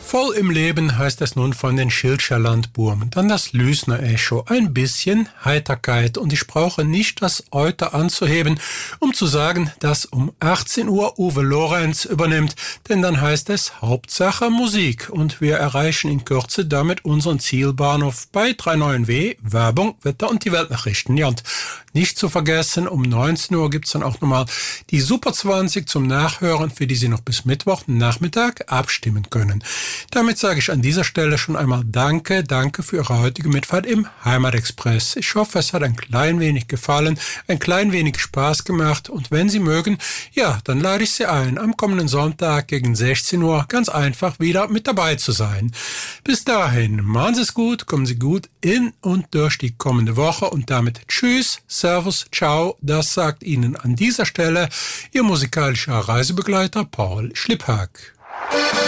Voll im Leben heißt es nun von den Schildscher Landburmen. Dann das Lüsner Echo. Ein bisschen Heiterkeit. Und ich brauche nicht das Euter anzuheben, um zu sagen, dass um 18 Uhr Uwe Lorenz übernimmt. Denn dann heißt es Hauptsache Musik. Und wir erreichen in Kürze damit unseren Zielbahnhof bei 39W, Werbung, Wetter und die Weltnachrichten. Ja, und nicht zu vergessen, um 19 Uhr gibt's dann auch nochmal die Super 20 zum Nachhören, für die Sie noch bis Mittwochnachmittag abstimmen können. Damit sage ich an dieser Stelle schon einmal Danke für Ihre heutige Mitfahrt im Heimatexpress. Ich hoffe, es hat ein klein wenig gefallen, ein klein wenig Spaß gemacht und wenn Sie mögen, ja, dann lade ich Sie ein, am kommenden Sonntag gegen 16 Uhr ganz einfach wieder mit dabei zu sein. Bis dahin, machen Sie es gut, kommen Sie gut in und durch die kommende Woche und damit Tschüss, Servus, Ciao, das sagt Ihnen an dieser Stelle Ihr musikalischer Reisebegleiter Paul Schlipphack.